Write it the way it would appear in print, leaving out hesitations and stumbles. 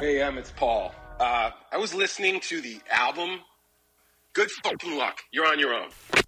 Hey, it's Paul. I was listening to the album. Good fucking luck. You're on your own.